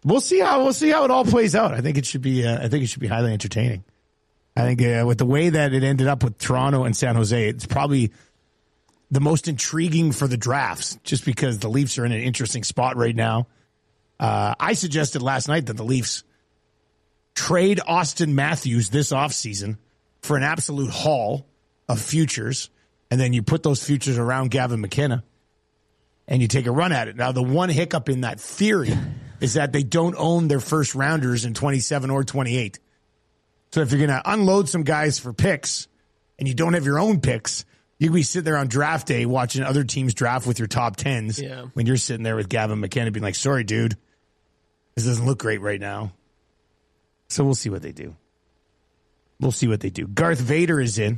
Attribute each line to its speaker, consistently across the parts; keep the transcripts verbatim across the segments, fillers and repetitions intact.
Speaker 1: we'll see how we'll see how it all plays out. I think it should be uh, I think it should be highly entertaining. I think uh, with the way that it ended up with Toronto and San Jose, it's probably the most intriguing for the drafts, just because the Leafs are in an interesting spot right now. Uh, I suggested last night that the Leafs trade Austin Matthews this offseason for an absolute haul of futures, and then you put those futures around Gavin McKenna, and you take a run at it. Now, the one hiccup in that theory is that they don't own their first rounders in twenty-seven or twenty-eight. So if you're going to unload some guys for picks and you don't have your own picks, you can be sitting there on draft day watching other teams draft with your top tens
Speaker 2: yeah.
Speaker 1: when you're sitting there with Gavin McKenna being like, sorry, dude, this doesn't look great right now. So we'll see what they do. We'll see what they do. Garth Vader is in.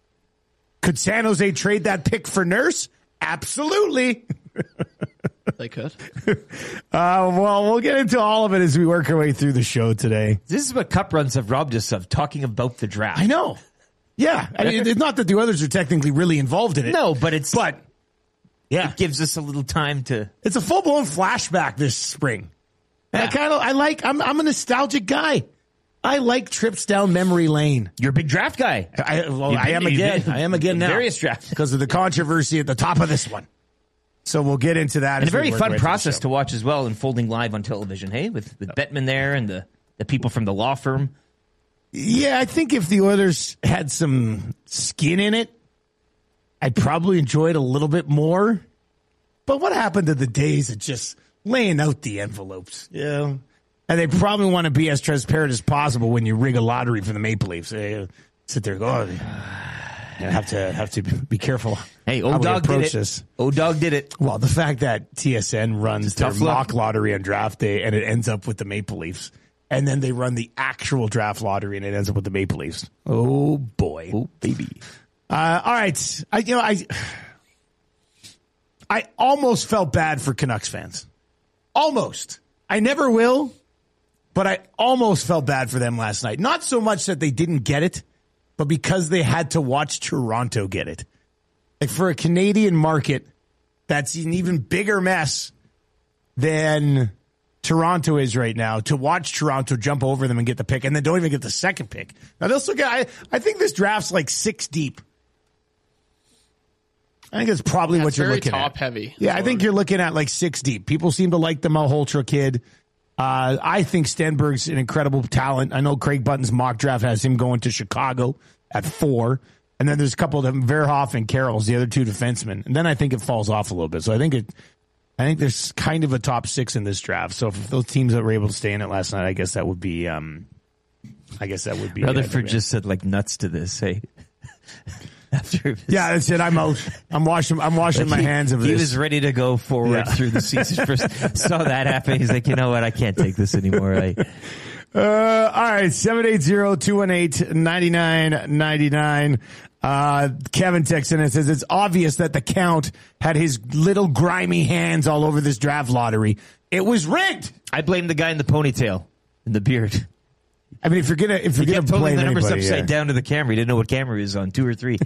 Speaker 1: Could San Jose trade that pick for Nurse? Absolutely.
Speaker 2: They could.
Speaker 1: Uh, well, we'll get into all of it as we work our way through the show today.
Speaker 3: This is what cup runs have robbed us of, talking about the draft.
Speaker 1: I know. Yeah. I mean, it's not that the others are technically really involved in it.
Speaker 3: No, but it's...
Speaker 1: But, yeah.
Speaker 3: It gives us a little time to...
Speaker 1: It's a full-blown flashback this spring. And yeah. I kind of, I like, I'm, I'm a nostalgic guy. I like trips down memory lane.
Speaker 3: You're a big draft guy.
Speaker 1: I, well,
Speaker 3: been,
Speaker 1: I am again. I am again now.
Speaker 3: Various drafts.
Speaker 1: Because of the controversy at the top of this one. So we'll get into that.
Speaker 3: And a very fun process to watch as well, unfolding live on television, hey? With, with Bettman there and the, the people from the law firm.
Speaker 1: Yeah, I think if the Oilers had some skin in it, I'd probably enjoy it a little bit more. But what happened to the days of just laying out the envelopes? Yeah. And they probably want to be as transparent as possible when you rig a lottery for the Maple Leafs. They sit there and go, oh, I have to have to be careful.
Speaker 3: Hey, old dog did it. This. Old dog did it.
Speaker 1: Well, the fact that T S N runs their mock lottery on draft day and it ends up with the Maple Leafs, and then they run the actual draft lottery and it ends up with the Maple Leafs. Oh boy,
Speaker 3: oh baby.
Speaker 1: Uh, all right, I you know I I almost felt bad for Canucks fans. Almost. I never will, but I almost felt bad for them last night. Not so much that they didn't get it, but because they had to watch Toronto get it. Like, for a Canadian market, that's an even bigger mess than Toronto is right now, to watch Toronto jump over them and get the pick, and then don't even get the second pick. Now, they'll still get, I, I think this draft's like six deep. I think that's probably
Speaker 2: that's
Speaker 1: what you're
Speaker 2: very
Speaker 1: looking
Speaker 2: top
Speaker 1: at.
Speaker 2: Top heavy.
Speaker 1: Yeah, I think you're looking at like six deep. People seem to like the Malhotra kid. Uh, I think Stenberg's an incredible talent. I know Craig Button's mock draft has him going to Chicago at four. And then there's a couple of them, Verhoff and Carroll's, the other two defensemen. And then I think it falls off a little bit. So I think it, I think there's kind of a top six in this draft. So if those teams that were able to stay in it last night, I guess that would be, um, I guess that would be.
Speaker 3: Rutherford just said like nuts to this. Hey, after this.
Speaker 1: Yeah, that's it. I'm out. I'm washing. I'm washing like my
Speaker 3: he,
Speaker 1: hands of
Speaker 3: he
Speaker 1: this.
Speaker 3: He was ready to go forward yeah. through the season. First saw that happen. He's like, you know what? I can't take this anymore. I,
Speaker 1: Uh, all right, seven eight zero, two one eight, nine nine nine nine. Uh, Kevin texts in and says, it's obvious that the Count had his little grimy hands all over this draft lottery. It was rigged.
Speaker 3: I blame the guy in the ponytail and the beard.
Speaker 1: I mean, if you're gonna, if you're
Speaker 3: he
Speaker 1: gonna
Speaker 3: kept
Speaker 1: blame
Speaker 3: the numbers
Speaker 1: anybody,
Speaker 3: upside
Speaker 1: yeah.
Speaker 3: down to the camera. He didn't know what camera he was on, two or three.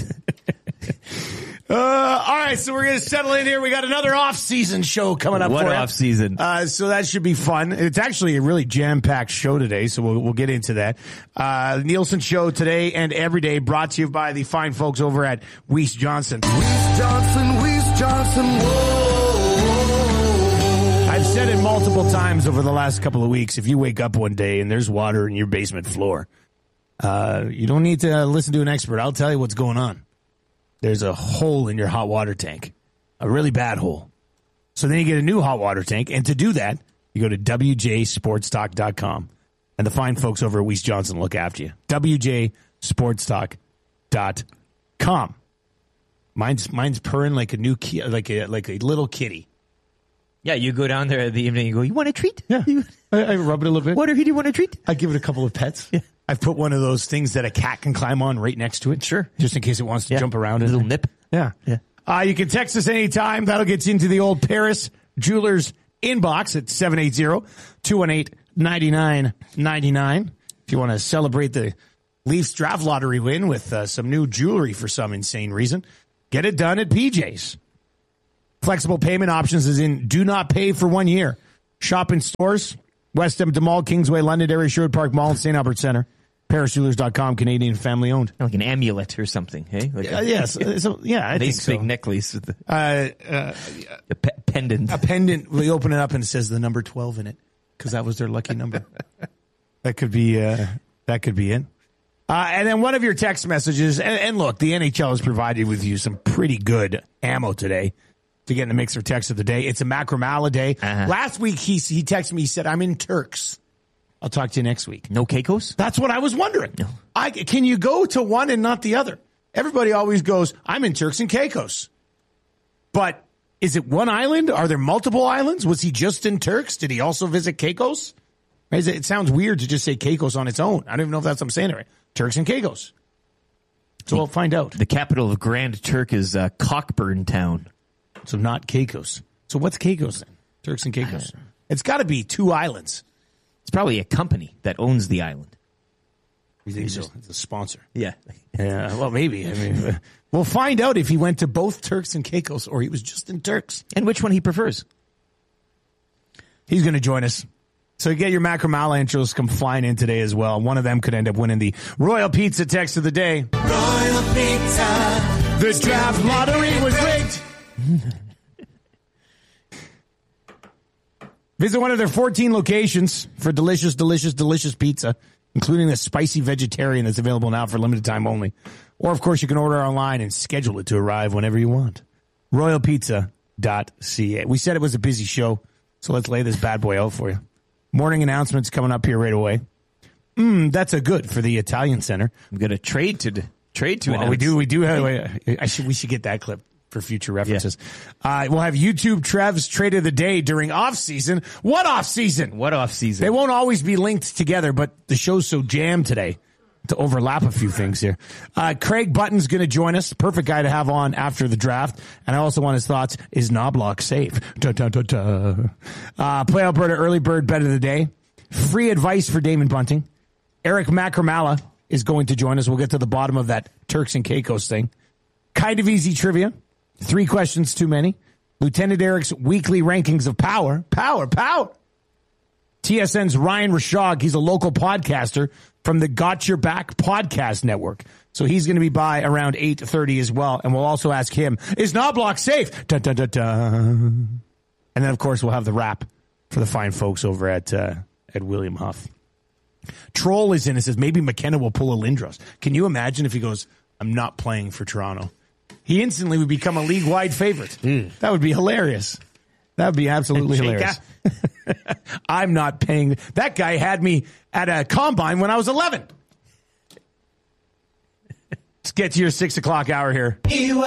Speaker 1: Uh, all right, so we're going to settle in here. We got another off-season show coming up.
Speaker 3: What
Speaker 1: for
Speaker 3: off-season?
Speaker 1: Uh, so that should be fun. It's actually a really jam-packed show today, so we'll, we'll get into that. Uh, Nielsen Show today and every day brought to you by the fine folks over at Weiss Johnson.
Speaker 4: Weiss Johnson, Weiss Johnson, whoa.
Speaker 1: I've said it multiple times over the last couple of weeks. If you wake up one day and there's water in your basement floor, uh, you don't need to listen to an expert. I'll tell you what's going on. There's a hole in your hot water tank, a really bad hole. So then you get a new hot water tank. And to do that, you go to W J sports talk dot com. And the fine folks over at Weiss Johnson look after you. W J sports talk dot com. Mine's, mine's purring like a new, ki- like a, like a little kitty.
Speaker 3: Yeah, you go down there at the evening and you go, you want a treat?
Speaker 1: Yeah. I, I rub it a little bit.
Speaker 3: What, do you want a treat?
Speaker 1: I give it a couple of pets.
Speaker 3: Yeah.
Speaker 1: I've put one of those things that a cat can climb on right next to it.
Speaker 3: Sure.
Speaker 1: Just in case it wants to
Speaker 3: yeah.
Speaker 1: jump around.
Speaker 3: A little nip.
Speaker 1: Yeah.
Speaker 3: Yeah.
Speaker 1: Uh, you can text us anytime. That'll get you into the old Paris Jewelers inbox at seven eight zero, two one eight, nine nine nine nine. If you want to celebrate the Leafs draft lottery win with uh, some new jewelry for some insane reason, get it done at P J's. Flexible payment options is in do not pay for one year. Shop in stores West Edmonton Mall, Kingsway, Londonderry, Sherwood Park Mall, and Saint Albert Center. Paris Jewelers dot com, Canadian family owned.
Speaker 3: Like an amulet or something, hey? Like
Speaker 1: Uh,
Speaker 3: a
Speaker 1: yes. So, yeah, I think
Speaker 3: nice
Speaker 1: so.
Speaker 3: big necklace with the,
Speaker 1: Uh, uh,
Speaker 3: the pe- pendant.
Speaker 1: a pendant. We open it up and it says the number twelve in it because that was their lucky number. That could be. Uh, that could be it. Uh, and then one of your text messages. And, and look, the N H L has provided with you some pretty good ammo today to get in the mix for text of the day. It's a Macromala day.
Speaker 3: Uh-huh.
Speaker 1: Last week he he texted me. He said, "I'm in Turks. I'll talk to you next week."
Speaker 3: No Keikos?
Speaker 1: That's what I was wondering.
Speaker 3: No.
Speaker 1: I, can you go to one and not the other? Everybody always goes, I'm in Turks and Caicos. But is it one island? Are there multiple islands? Was he just in Turks? Did he also visit Caicos? Is it, it sounds weird to just say Caicos on its own. I don't even know if that's what I'm saying it right. Turks and Caicos. So we'll find out.
Speaker 3: The capital of Grand Turk is uh, Cockburn Town.
Speaker 1: So not Caicos. So what's Caicos then? Turks and Caicos. It's got to be two islands.
Speaker 3: It's probably a company that owns the island.
Speaker 1: You think so? It's a sponsor.
Speaker 3: Yeah.
Speaker 1: Yeah, well, maybe. I mean, we'll find out if he went to both Turks and Caicos or he was just in Turks.
Speaker 3: And which one he prefers.
Speaker 1: He's going to join us. So get your Macromala intros come flying in today as well. One of them could end up winning the Royal Pizza text of the day.
Speaker 4: Royal Pizza.
Speaker 1: The draft lottery was rigged. Visit one of their fourteen locations for delicious, delicious, delicious pizza, including the spicy vegetarian that's available now for limited time only. Or, of course, you can order online and schedule it to arrive whenever you want. royal pizza dot c a. We said it was a busy show, so let's lay this bad boy out for you. Morning announcements coming up here right away. Mm, that's a good for the Italian Center.
Speaker 3: I'm going to trade to trade to
Speaker 1: Well,
Speaker 3: announce.
Speaker 1: we do. We do have. I should. We should get that clip for future references. Yeah. Uh, we'll have YouTube Trev's trade of the day during off season. What off season?
Speaker 3: What off season?
Speaker 1: They won't always be linked together, but the show's so jammed today to overlap a few things here. Uh, Craig Button's going to join us. Perfect guy to have on after the draft. And I also want his thoughts. Is Knobloch safe? Da, da, da, da. Uh, Play Alberta early bird bet of the day. Free advice for Damon Bunting. Eric Macromala is going to join us. We'll get to the bottom of that Turks and Caicos thing. Kind of easy trivia. Three questions too many. Lieutenant Eric's weekly rankings of power. Power, power. T S N's Ryan Rashog. He's a local podcaster from the Got Your Back podcast network. So he's going to be by around eight thirty as well. And we'll also ask him, is Knobloch safe? Dun, dun, dun, dun. And then, of course, we'll have the wrap for the fine folks over at, uh, at William Huff. Troll is in and says, maybe McKenna will pull a Lindros. Can you imagine if he goes, I'm not playing for Toronto? He instantly would become a league-wide favorite. Mm. That would be hilarious. That would be absolutely hilarious. I'm not paying. That guy had me at a combine when I was eleven. Let's get to your six o'clock hour here.